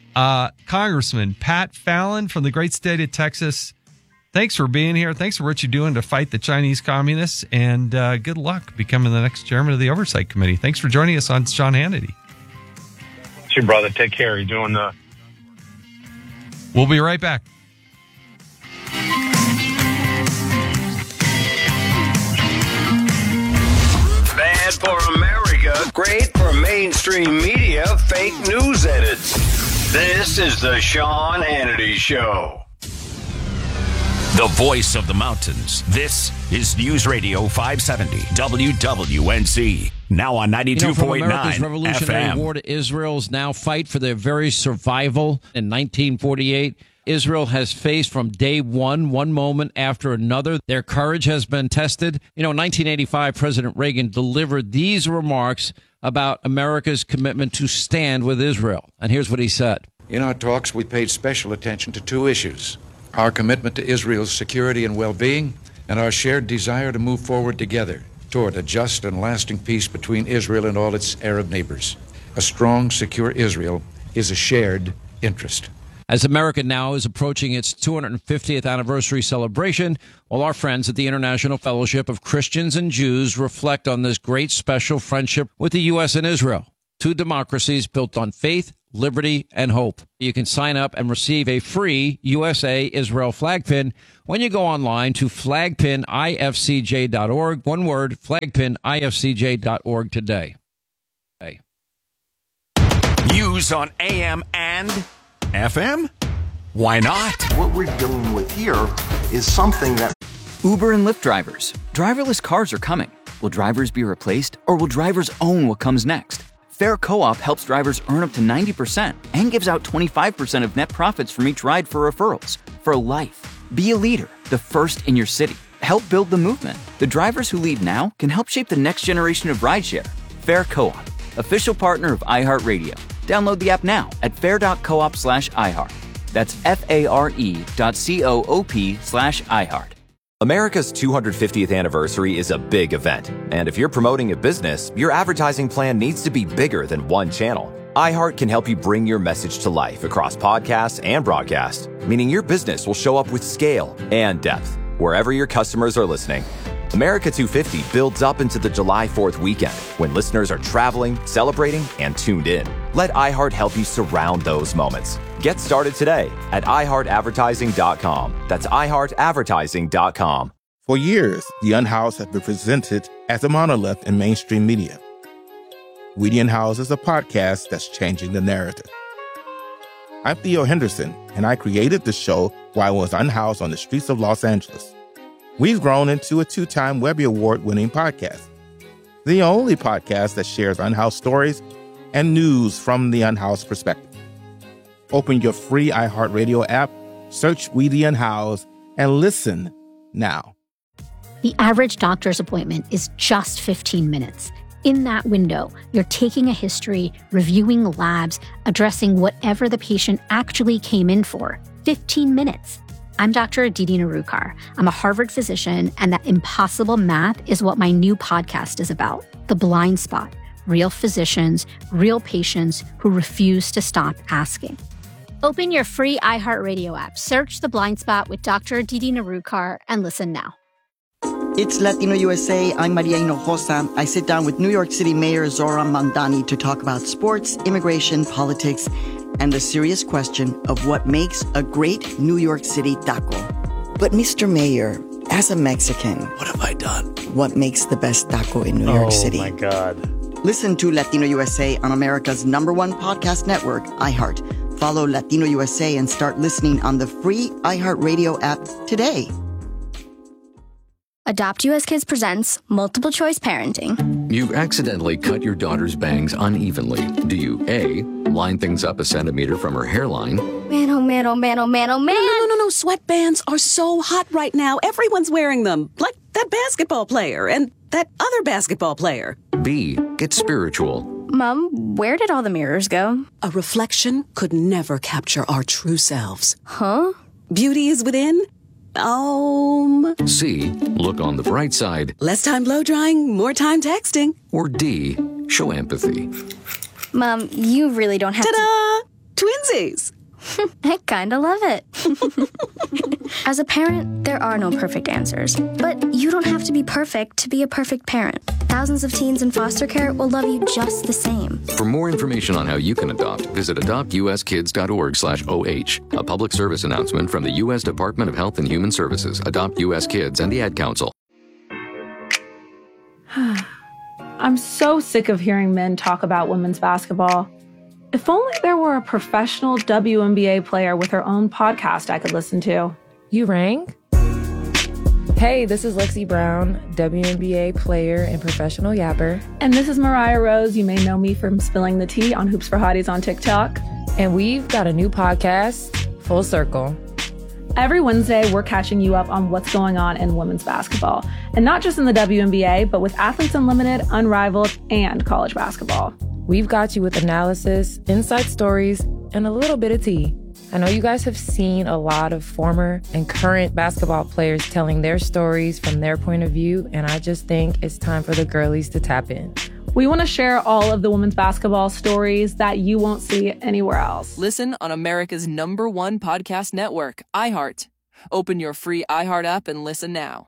Congressman Pat Fallon from the great state of Texas, thanks for being here. Thanks for what you're doing to fight the Chinese communists, and good luck becoming the next chairman of the Oversight Committee. Thanks for joining us on Sean Hannity. Your brother, take care. You're doing the. We'll be right back. Bad for America, great for mainstream media, fake news edits. This is the Sean Hannity Show. The voice of the mountains. This is News Radio 570 WWNC. Now on 92.9 America's Revolutionary FM. War to Israel's now fight for their very survival. In 1948, Israel has faced from day one moment after another. Their courage has been tested. In 1985, President Reagan delivered these remarks about America's commitment to stand with Israel. And here's what he said. In our talks, we paid special attention to two issues: our commitment to Israel's security and well-being, and our shared desire to move forward together toward a just and lasting peace between Israel and all its Arab neighbors. A strong, secure Israel is a shared interest. As America now is approaching its 250th anniversary celebration, while our friends at the International Fellowship of Christians and Jews reflect on this great special friendship with the U.S. and Israel, two democracies built on faith, liberty, and hope. You can sign up and receive a free USA Israel flag pin when you go online to flagpinifcj.org. One word, flagpinifcj.org today. News on AM and FM? Why not? What we're dealing with here is something that... Uber and Lyft drivers. Driverless cars are coming. Will drivers be replaced, or will drivers own what comes next? Fair Co-op helps drivers earn up to 90% and gives out 25% of net profits from each ride for referrals. For life. Be a leader, the first in your city. Help build the movement. The drivers who lead now can help shape the next generation of rideshare. Fair Co-op, official partner of iHeartRadio. Download the app now at fair.coop/iHeart. That's FARE.coop/iHeart. America's 250th anniversary is a big event, and if you're promoting a business, your advertising plan needs to be bigger than one channel. iHeart can help you bring your message to life across podcasts and broadcast, meaning your business will show up with scale and depth wherever your customers are listening. America 250 builds up into the July 4th weekend when listeners are traveling, celebrating, and tuned in. Let iHeart help you surround those moments. Get started today at iHeartAdvertising.com. That's iHeartAdvertising.com. For years, the Unhoused have been presented as a monolith in mainstream media. We the Unhoused is a podcast that's changing the narrative. I'm Theo Henderson, and I created the show while I was unhoused on the streets of Los Angeles. We've grown into a 2-time Webby Award-winning podcast, the only podcast that shares unhoused stories and news from the unhoused perspective. Open your free iHeartRadio app, search We the Unhoused, and listen now. The average doctor's appointment is just 15 minutes. In that window, you're taking a history, reviewing labs, addressing whatever the patient actually came in for. 15 minutes. I'm Dr. Aditi Narukar. I'm a Harvard physician, and that impossible math is what my new podcast is about. The Blind Spot. Real physicians, real patients who refuse to stop asking. Open your free iHeartRadio app, search The Blind Spot with Dr. Aditi Narukar, and listen now. It's Latino USA. I'm Maria Hinojosa. I sit down with New York City Mayor Zoran Mandani to talk about sports, immigration, politics, and the serious question of what makes a great New York City taco. But Mr. Mayor, as a Mexican, what have I done? What makes the best taco in New York City? Oh, my God. Listen to Latino USA on America's #1 podcast network, iHeart. Follow Latino USA and start listening on the free iHeartRadio app today. Adopt US Kids presents Multiple Choice Parenting. You've accidentally cut your daughter's bangs unevenly. Do you A, line things up a centimeter from her hairline? Man, oh man, oh man, oh man, oh man. No. Sweatbands are so hot right now. Everyone's wearing them. Like that basketball player and that other basketball player. B, get spiritual. Mom, where did all the mirrors go? A reflection could never capture our true selves. Huh? Beauty is within. C, look on the bright side. Less time blow drying, more time texting. Or D, show empathy. Mom, you really don't have Ta-da! Twinsies! I kinda love it. As a parent, there are no perfect answers. But you don't have to be perfect to be a perfect parent. Thousands of teens in foster care will love you just the same. For more information on how you can adopt, visit adoptuskids.org/OH. A public service announcement from the U.S. Department of Health and Human Services, Adopt U.S. Kids, and the Ad Council. I'm so sick of hearing men talk about women's basketball. If only there were a professional WNBA player with her own podcast I could listen to. You rang? Hey, this is Lexi Brown, WNBA player and professional yapper. And this is Mariah Rose. You may know me from spilling the tea on Hoops for Hotties on TikTok. And we've got a new podcast, Full Circle. Every Wednesday, we're catching you up on what's going on in women's basketball. And not just in the WNBA, but with Athletes Unlimited, Unrivaled, and college basketball. We've got you with analysis, inside stories, and a little bit of tea. I know you guys have seen a lot of former and current basketball players telling their stories from their point of view, and I just think it's time for the girlies to tap in. We want to share all of the women's basketball stories that you won't see anywhere else. Listen on America's #1 podcast network, iHeart. Open your free iHeart app and listen now.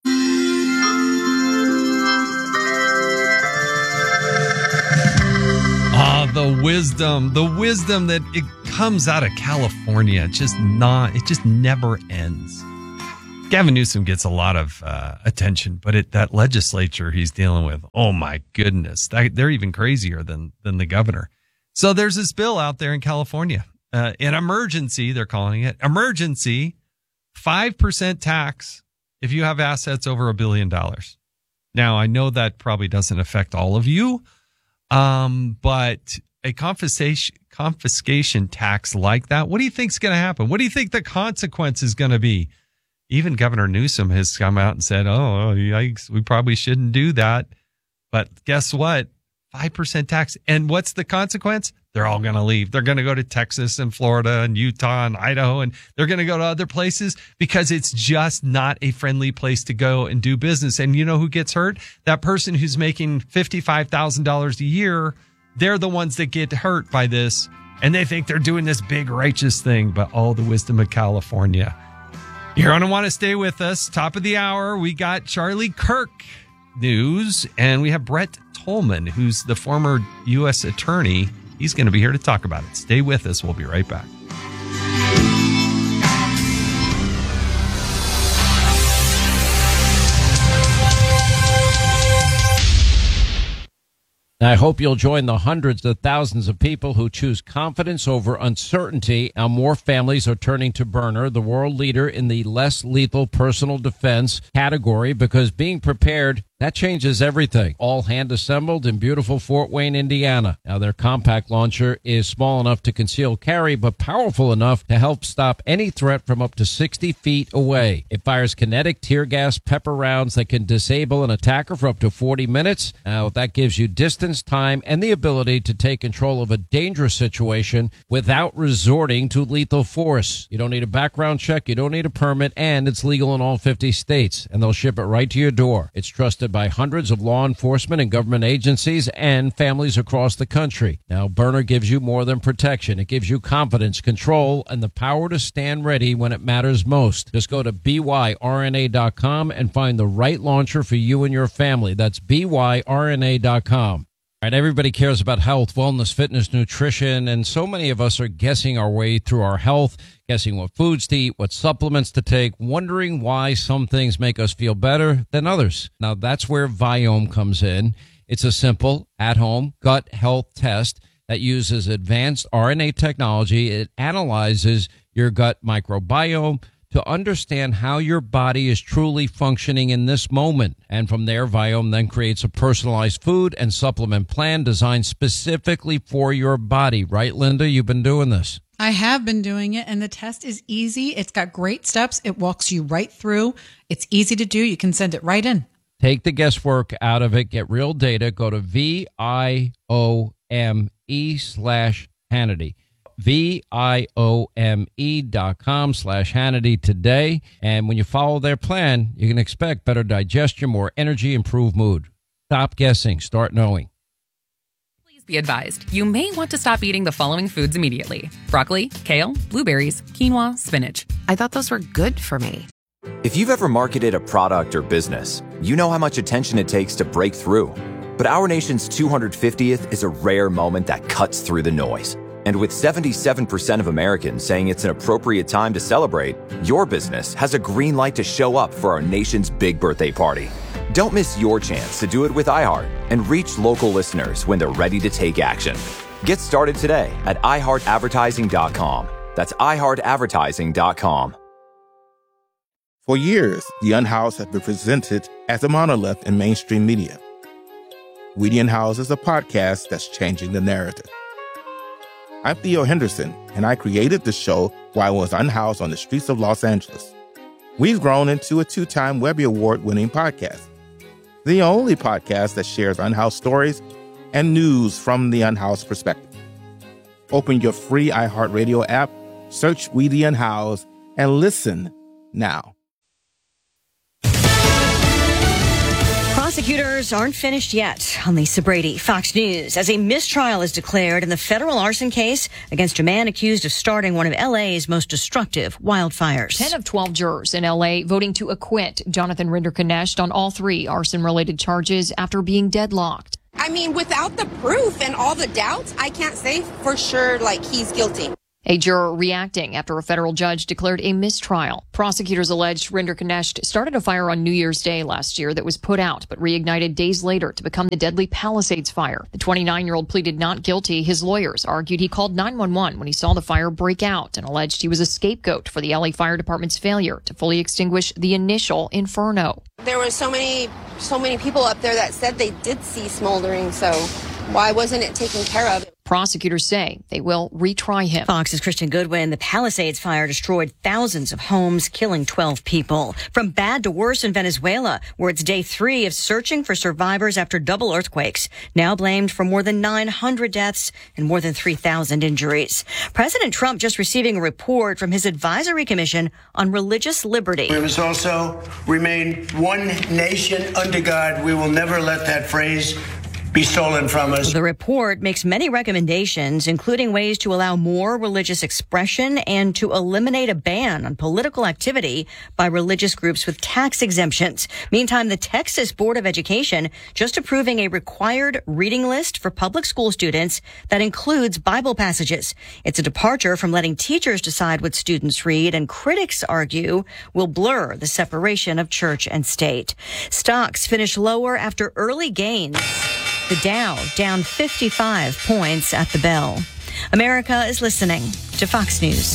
The wisdom that it comes out of California. It just never ends. Gavin Newsom gets a lot of attention, but that legislature he's dealing with, oh my goodness, they're even crazier than the governor. So there's this bill out there in California, an emergency, they're calling it emergency, 5% tax if you have assets over $1 billion. Now, I know that probably doesn't affect all of you, but a confiscation tax like that, what do you think is going to happen? What do you think the consequence is going to be? Even Governor Newsom has come out and said, oh, yikes, we probably shouldn't do that. But guess what? 5% tax. And what's the consequence? They're all going to leave. They're going to go to Texas and Florida and Utah and Idaho, and they're going to go to other places because it's just not a friendly place to go and do business. And you know who gets hurt? That person who's making $55,000 a year. They're the ones that get hurt by this. And they think they're doing this big righteous thing, but all the wisdom of California. You're going to want to stay with us. Top of the hour, we got Charlie Kirk news, and we have Brett Tolman, who's the former U.S. attorney. He's going to be here to talk about it. Stay with us. We'll be right back. I hope you'll join the hundreds of thousands of people who choose confidence over uncertainty. Now, more families are turning to Byrna, the world leader in the less lethal personal defense category, because being prepared, that changes everything. All hand assembled in beautiful Fort Wayne, Indiana. Now, their compact launcher is small enough to conceal carry, but powerful enough to help stop any threat from up to 60 feet away. It fires kinetic tear gas pepper rounds that can disable an attacker for up to 40 minutes. Now, that gives you distance, time, and the ability to take control of a dangerous situation without resorting to lethal force. You don't need a background check, you don't need a permit, and it's legal in all 50 states, and they'll ship it right to your door. It's trusted by hundreds of law enforcement and government agencies and families across the country. Now, Byrna gives you more than protection. It gives you confidence, control, and the power to stand ready when it matters most. Just go to byrna.com and find the right launcher for you and your family. That's byrna.com. All right, everybody cares about health, wellness, fitness, nutrition, and so many of us are guessing our way through our health, guessing what foods to eat, what supplements to take, wondering why some things make us feel better than others. Now, that's where Viome comes in. It's a simple, at-home gut health test that uses advanced RNA technology. It analyzes your gut microbiome to understand how your body is truly functioning in this moment. And from there, Viome then creates a personalized food and supplement plan designed specifically for your body. Right, Linda? You've been doing this. I have been doing it, and the test is easy. It's got great steps. It walks you right through. It's easy to do. You can send it right in. Take the guesswork out of it. Get real data. Go to VIOME/Hannity. VIOME.com/Hannity today. And when you follow their plan, you can expect better digestion, more energy, improved mood. Stop guessing. Start knowing. Please be advised, you may want to stop eating the following foods immediately: broccoli, kale, blueberries, quinoa, spinach. I thought those were good for me. If you've ever marketed a product or business, you know how much attention it takes to break through. But our nation's 250th is a rare moment that cuts through the noise. And with 77% of Americans saying it's an appropriate time to celebrate, your business has a green light to show up for our nation's big birthday party. Don't miss your chance to do it with iHeart and reach local listeners when they're ready to take action. Get started today at iHeartAdvertising.com. That's iHeartAdvertising.com. For years, the Unhoused has been presented as a monolith in mainstream media. We the Unhoused is a podcast that's changing the narrative. I'm Theo Henderson, and I created the show while I was unhoused on the streets of Los Angeles. We've grown into a 2-time Webby Award-winning podcast, the only podcast that shares unhoused stories and news from the unhoused perspective. Open your free iHeartRadio app, search Weedy and Howes, and listen now. Prosecutors aren't finished yet on Lisa Brady. Fox News, as a mistrial is declared in the federal arson case against a man accused of starting one of LA's most destructive wildfires. 10 of 12 jurors in LA voting to acquit Jonathan Rinder-Knecht on all 3 arson-related charges after being deadlocked. I mean, without the proof and all the doubts, I can't say for sure, he's guilty. A juror reacting after a federal judge declared a mistrial. Prosecutors alleged Rinder-Knecht started a fire on New Year's Day last year that was put out but reignited days later to become the deadly Palisades fire. The 29-year-old pleaded not guilty. His lawyers argued he called 911 when he saw the fire break out and alleged he was a scapegoat for the LA Fire Department's failure to fully extinguish the initial inferno. There were so many people up there that said they did see smoldering, so why wasn't it taken care of? Prosecutors say they will retry him. Fox's Christian Goodwin. The Palisades fire destroyed thousands of homes, killing 12 people. From bad to worse in Venezuela, where it's day 3 of searching for survivors after double earthquakes, now blamed for more than 900 deaths and more than 3,000 injuries. President Trump just receiving a report from his advisory commission on religious liberty. We must also remain one nation under God. We will never let that phrase be stolen from us. The report makes many recommendations, including ways to allow more religious expression and to eliminate a ban on political activity by religious groups with tax exemptions. Meantime, the Texas Board of Education just approving a required reading list for public school students that includes Bible passages. It's a departure from letting teachers decide what students read, and critics argue will blur the separation of church and state. Stocks finish lower after early gains. The Dow down 55 points at the bell. America is listening to Fox News.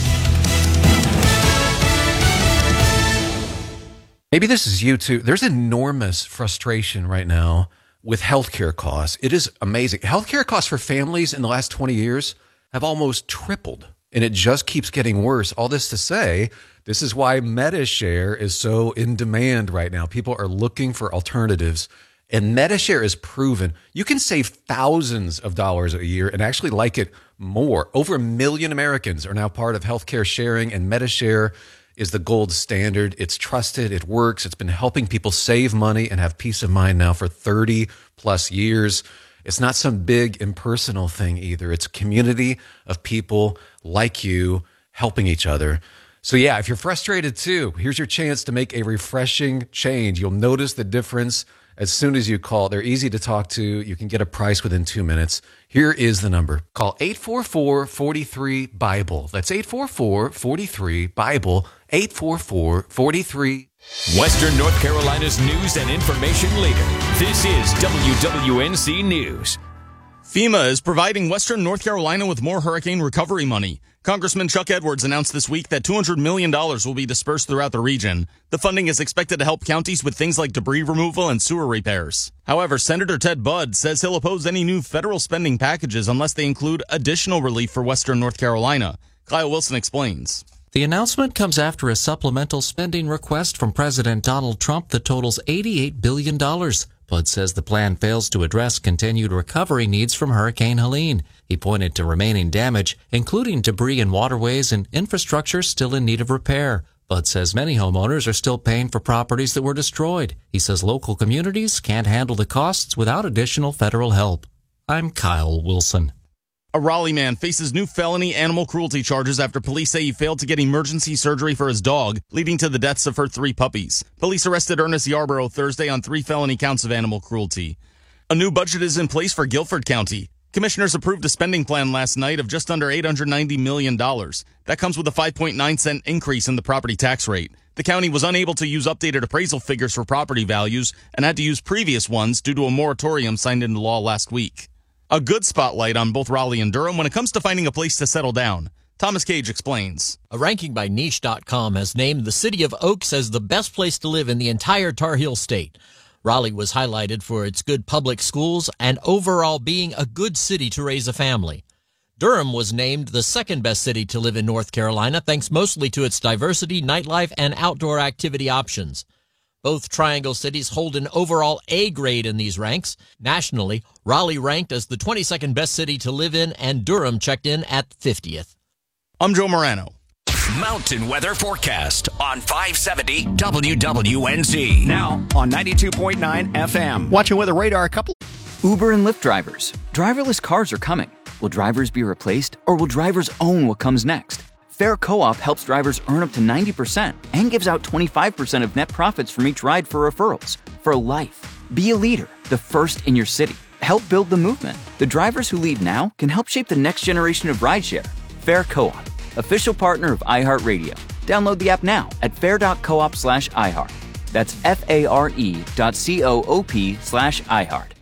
Maybe this is you too. There's enormous frustration right now with healthcare costs. It is amazing. Healthcare costs for families in the last 20 years have almost tripled, and it just keeps getting worse. All this to say, this is why MediShare is so in demand right now. People are looking for alternatives. And MediShare is proven you can save thousands of dollars a year and actually like it more. Over 1 million Americans are now part of healthcare sharing, and MediShare is the gold standard. It's trusted. It works. It's been helping people save money and have peace of mind now for 30 plus years. It's not some big impersonal thing either. It's a community of people like you helping each other. So yeah, if you're frustrated too, here's your chance to make a refreshing change. You'll notice the difference as soon as you call. They're easy to talk to. You can get a price within 2 minutes. Here is the number. Call 844-43-BIBLE. That's 844-43-BIBLE, 844-43. Western North Carolina's news and information leader. This is WWNC News. FEMA is providing Western North Carolina with more hurricane recovery money. Congressman Chuck Edwards announced this week that $200 million will be dispersed throughout the region. The funding is expected to help counties with things like debris removal and sewer repairs. However, Senator Ted Budd says he'll oppose any new federal spending packages unless they include additional relief for Western North Carolina. Kyle Wilson explains. The announcement comes after a supplemental spending request from President Donald Trump that totals $88 billion. Budd says the plan fails to address continued recovery needs from Hurricane Helene. He pointed to remaining damage, including debris in waterways and infrastructure still in need of repair. Budd says many homeowners are still paying for properties that were destroyed. He says local communities can't handle the costs without additional federal help. I'm Kyle Wilson. A Raleigh man faces new felony animal cruelty charges after police say he failed to get emergency surgery for his dog, leading to the deaths of her 3 puppies. Police arrested Ernest Yarborough Thursday on 3 felony counts of animal cruelty. A new budget is in place for Guilford County. Commissioners approved a spending plan last night of just under $890 million. That comes with a 5.9-cent increase in the property tax rate. The county was unable to use updated appraisal figures for property values and had to use previous ones due to a moratorium signed into law last week. A good spotlight on both Raleigh and Durham when it comes to finding a place to settle down. Thomas Cage explains. A ranking by Niche.com has named the city of Oaks as the best place to live in the entire Tar Heel state. Raleigh was highlighted for its good public schools and overall being a good city to raise a family. Durham was named the second best city to live in North Carolina, thanks mostly to its diversity, nightlife, and outdoor activity options. Both Triangle cities hold an overall A grade in these ranks. Nationally, Raleigh ranked as the 22nd best city to live in, and Durham checked in at 50th. I'm Joe Morano. Mountain weather forecast on 570 WWNZ. Now on 92.9 FM. Watching Weather Radar, a couple. Uber and Lyft drivers. Driverless cars are coming. Will drivers be replaced, or will drivers own what comes next? Fair Co-op helps drivers earn up to 90% and gives out 25% of net profits from each ride for referrals. For life. Be a leader, the first in your city. Help build the movement. The drivers who lead now can help shape the next generation of rideshare. Fair Co-op, official partner of iHeartRadio. Download the app now at fair.coop/iHeart. That's FARE.coop/iHeart.